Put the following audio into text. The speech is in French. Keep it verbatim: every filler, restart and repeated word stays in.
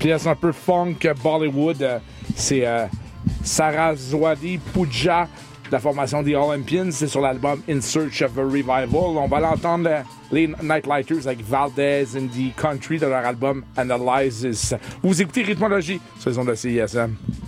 pièce un peu funk, Bollywood. Euh, c'est euh, Saraswati Pooja de la formation des Olympians. C'est sur l'album In Search of a Revival. On va l'entendre, euh, les Nightlighters avec Valdez Indie Country de leur album Analysis. Vous écoutez Rhythmologie sur les ondes de C I S M.